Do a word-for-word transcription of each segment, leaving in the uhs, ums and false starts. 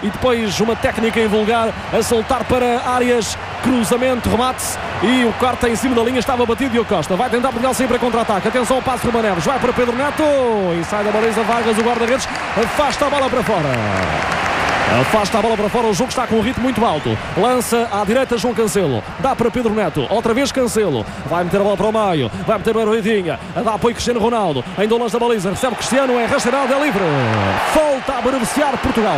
e depois uma técnica invulgar a soltar para áreas, cruzamento, remate e o corte em cima da linha, estava batido. Diogo Costa vai tentar Portugal sair para contra-ataque, atenção ao passo de Ruben Neves, vai para Pedro Neto e sai da baliza. Vargas, o guarda-redes, afasta a bola para fora. Afasta a bola para fora, o jogo está com um ritmo muito alto. Lança à direita João Cancelo, dá para Pedro Neto, outra vez Cancelo, vai meter a bola para o meio, vai meter para o Vitinha, dá apoio Cristiano Ronaldo, ainda longe da baliza, recebe Cristiano, é rastreado, é livre. Falta a beneficiar Portugal.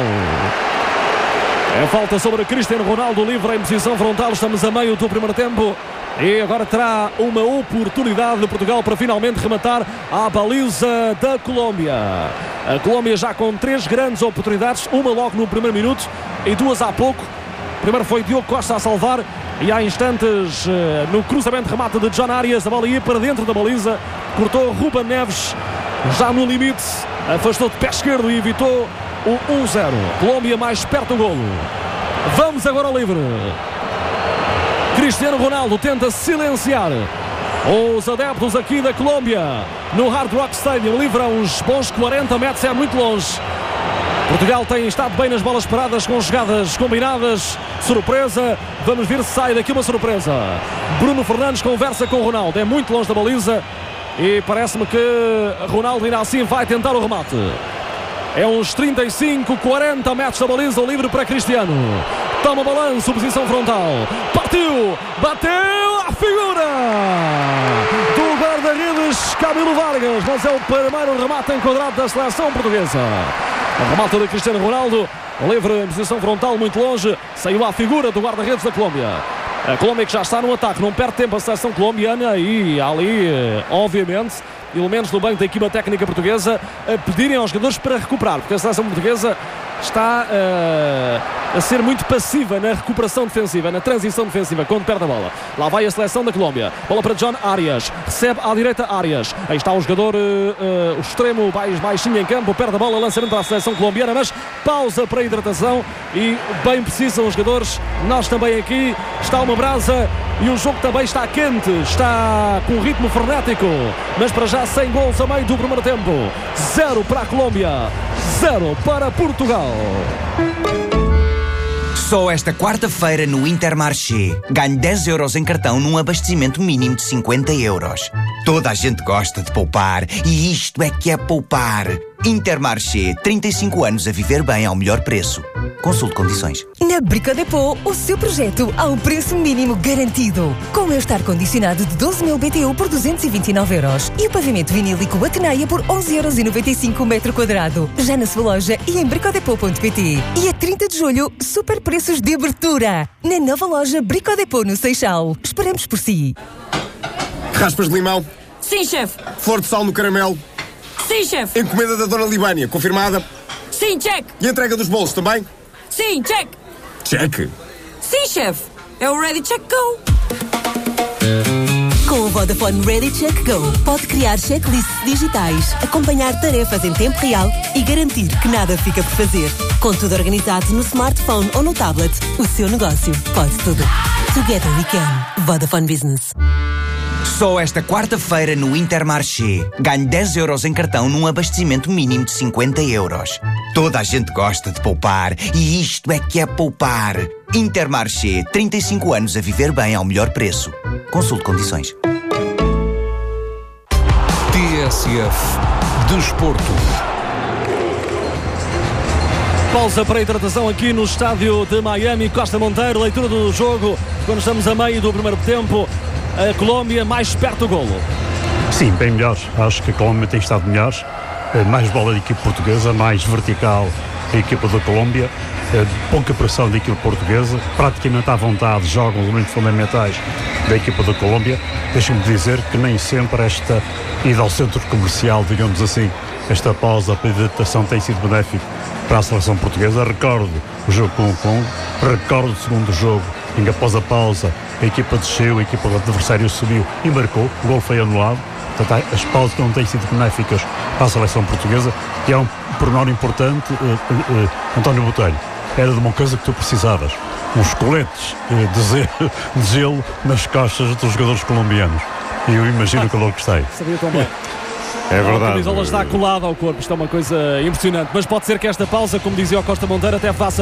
É falta sobre Cristiano Ronaldo, livre em posição frontal. Estamos a meio do primeiro tempo e agora terá uma oportunidade de Portugal para finalmente rematar à baliza da Colômbia. A Colômbia já com três grandes oportunidades, uma logo no primeiro minuto e duas há pouco. Primeiro foi Diogo Costa a salvar e há instantes no cruzamento remate de John Arias, a bola ia para dentro da baliza, cortou Ruben Neves já no limite, afastou de pé esquerdo e evitou o um zero. Colômbia mais perto do golo. Vamos agora ao livre. Cristiano Ronaldo tenta silenciar os adeptos aqui da Colômbia no Hard Rock Stadium. Livre a uns bons quarenta metros, é muito longe. Portugal tem estado bem nas bolas paradas, com jogadas combinadas. Surpresa, vamos ver se sai daqui uma surpresa. Bruno Fernandes conversa com o Ronaldo, é muito longe da baliza e parece-me que Ronaldo ainda assim vai tentar o remate. É uns trinta e cinco, quarenta metros da baliza, livre para Cristiano. Toma balanço, posição frontal. Partiu, bateu a figura do guarda-redes Camilo Vargas, mas é o primeiro remate enquadrado da seleção portuguesa. O remate de Cristiano Ronaldo, livre em posição frontal, muito longe, saiu à figura do guarda-redes da Colômbia. A Colômbia que já está no ataque, não perde tempo a seleção colombiana e ali, obviamente, elementos do banco da equipa técnica portuguesa a pedirem aos jogadores para recuperar, porque a seleção portuguesa está uh, a ser muito passiva na recuperação defensiva, na transição defensiva, quando perde a bola. Lá vai a seleção da Colômbia, bola para John Arias, recebe à direita Arias, aí está o jogador, uh, uh, o extremo mais baixinho em campo, perde a bola, lançamento para a seleção colombiana, mas pausa para a hidratação e bem precisam os jogadores. Nós também aqui, está uma brasa e o jogo também está quente, está com ritmo frenético, mas para já sem gols a meio do primeiro tempo. Zero para a Colômbia, zero para Portugal. Só esta quarta-feira no Intermarché ganhe dez euros em cartão num abastecimento mínimo de cinquenta euros. Toda a gente gosta de poupar e isto é que é poupar. Intermarché, trinta e cinco anos a viver bem ao melhor preço. Consulte condições. Na Brico Depot, o seu projeto ao preço mínimo garantido. Com este ar-condicionado de doze mil B T U por duzentos e vinte e nove euros e o pavimento vinílico Atenaia por onze euros e noventa e cinco o metro quadrado. Já na sua loja e em bricodepot ponto pt. E a trinta de julho, super preços de abertura. Na nova loja Brico Depot no Seixal. Esperamos por si. Raspas de limão? Sim, chefe. Flor de sal no caramelo? Sim, chefe. Encomenda da Dona Libânia, confirmada? Sim, check. E a entrega dos bolos também? Sim, check. Check. Sim, chefe. É o Ready Check Go. Com o Vodafone Ready Check Go, pode criar checklists digitais, acompanhar tarefas em tempo real e garantir que nada fica por fazer. Com tudo organizado no smartphone ou no tablet, o seu negócio pode tudo. Together we can. Vodafone Business. Só esta quarta-feira no Intermarché ganhe dez euros em cartão num abastecimento mínimo de cinquenta euros. Toda a gente gosta de poupar e isto é que é poupar. Intermarché, trinta e cinco anos a viver bem ao melhor preço. Consulte condições. T S F Desporto. Pausa para a hidratação aqui no estádio de Miami. Costa Monteiro, leitura do jogo quando estamos a meio do primeiro tempo. A Colômbia mais perto do golo. Sim, bem melhor. Acho que a Colômbia tem estado melhor. Mais bola da equipe portuguesa, mais vertical a equipa da Colômbia. Pouca pressão da equipe portuguesa. Praticamente à vontade jogam os elementos fundamentais da equipa da Colômbia. Deixa-me dizer que nem sempre esta ida ao centro comercial, digamos assim, esta pausa para a hidratação tem sido benéfico para a seleção portuguesa. Recordo o jogo com o Congo, recordo o segundo jogo em que após a pausa a equipa desceu, a equipa do adversário subiu e marcou, o gol foi anulado. Portanto, as pausas não têm sido benéficas para a seleção portuguesa e é um pormenor importante. uh, uh, uh, António Botelho, era de uma coisa que tu precisavas, uns coletes uh, de, ze- de gelo nas costas dos jogadores colombianos, e eu imagino que eu logo gostei. Sabia tão bem. É verdade. A camisola está colada ao corpo, isto é uma coisa impressionante, mas pode ser que esta pausa, como dizia o Costa Monteiro, até faça